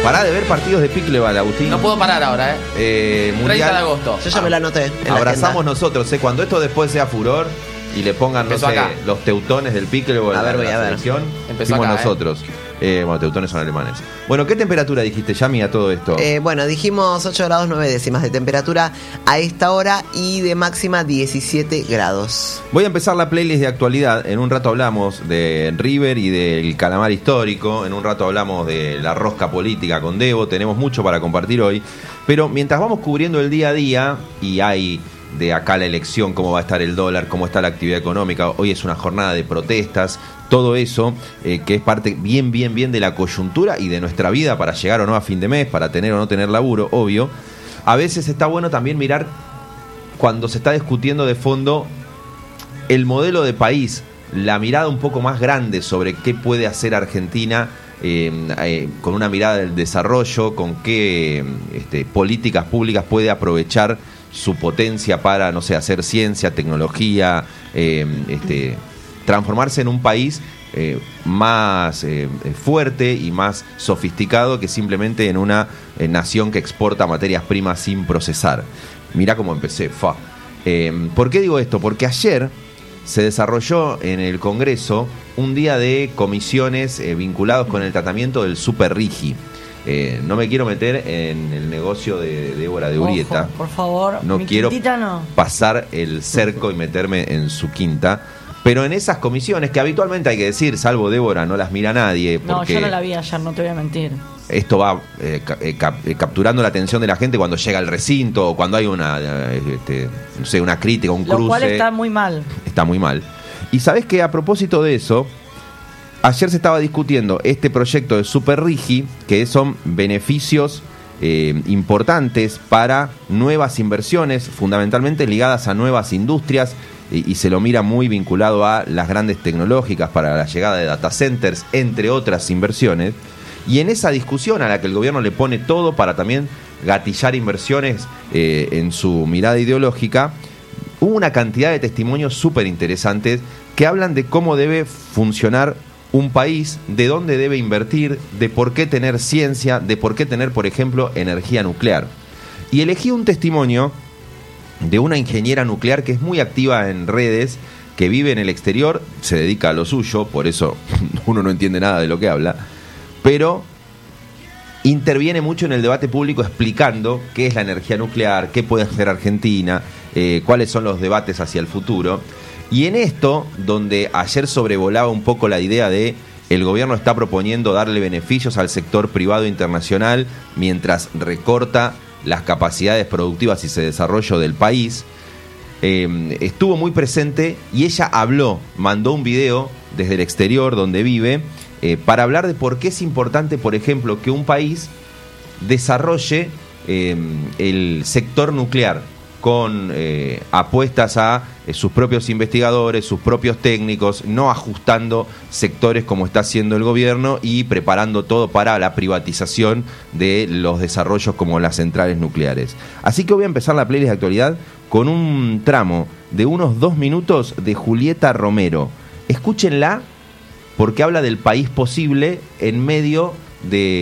Pará de ver partidos de pickleball, Agustín. No puedo parar ahora, 30 de agosto. Yo ya me la anoté. Abrazamos nosotros, cuando esto después sea furor y le pongan, no sé, acá. los teutones del pickleball A ver, voy a ver. selección, Empezó fuimos acá, nosotros. Bueno, teutones son alemanes. Bueno, ¿qué temperatura dijiste, Yami, a todo esto? Bueno, dijimos 8 grados 9 décimas de temperatura a esta hora y de máxima 17 grados. Voy a empezar la playlist de actualidad. En un rato hablamos de River y del calamar histórico. En un rato hablamos de la rosca política con Debo. Tenemos mucho para compartir hoy. Pero mientras vamos cubriendo el día a día, y hay de acá la elección, cómo va a estar el dólar, cómo está la actividad económica, hoy es una jornada de protestas, todo eso que es parte bien de la coyuntura y de nuestra vida para llegar o no a fin de mes, para tener o no tener laburo, obvio. A veces está bueno también mirar cuando se está discutiendo de fondo el modelo de país, la mirada un poco más grande sobre qué puede hacer Argentina, con una mirada del desarrollo, con qué políticas públicas puede aprovechar su potencia para, no sé, hacer ciencia, tecnología, transformarse en un país más fuerte y más sofisticado que simplemente en una nación que exporta materias primas sin procesar. Mirá cómo empecé, ¿por qué digo esto? Porque ayer se desarrolló en el Congreso un día de comisiones vinculados con el tratamiento del Super Rigi. No me quiero meter en el negocio de Débora de Urieta. Ojo, por favor, no quiero pasar el cerco y meterme en su quinta. Pero en esas comisiones, que habitualmente hay que decir, salvo Débora, no las mira nadie. No, yo no la vi ayer, no te voy a mentir. Esto va capturando la atención de la gente cuando llega al recinto o cuando hay una, no sé, una crítica, un cruce. Lo cual está muy mal. Está muy mal. Y sabés que a propósito de eso, ayer se estaba discutiendo este proyecto de Super Rigi, que son beneficios importantes para nuevas inversiones, fundamentalmente ligadas a nuevas industrias, y se lo mira muy vinculado a las grandes tecnológicas para la llegada de data centers, entre otras inversiones. Y en esa discusión a la que el gobierno le pone todo para también gatillar inversiones en su mirada ideológica, hubo una cantidad de testimonios súper interesantes que hablan de cómo debe funcionar un país, de dónde debe invertir, de por qué tener ciencia, de por qué tener, por ejemplo, energía nuclear. Y elegí un testimonio de una ingeniera nuclear que es muy activa en redes, que vive en el exterior, se dedica a lo suyo, por eso uno no entiende nada de lo que habla, pero interviene mucho en el debate público explicando qué es la energía nuclear, qué puede hacer Argentina, cuáles son los debates hacia el futuro. Y en esto, donde ayer sobrevolaba un poco la idea de el gobierno está proponiendo darle beneficios al sector privado internacional mientras recorta las capacidades productivas y ese desarrollo del país, estuvo muy presente y ella habló, mandó un video desde el exterior donde vive, para hablar de por qué es importante, por ejemplo, que un país desarrolle el sector nuclear con apuestas a sus propios investigadores, sus propios técnicos, no ajustando sectores como está haciendo el gobierno y preparando todo para la privatización de los desarrollos como las centrales nucleares. Así que voy a empezar la playlist de actualidad con un tramo de unos 2 minutos de Julieta Romero. Escúchenla porque habla del país posible en medio de